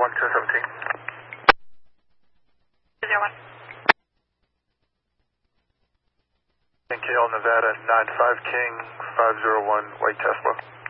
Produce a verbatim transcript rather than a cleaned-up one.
one, two seventeen. zero one. K L Nevada, nine five King, five zero one, White Tesla.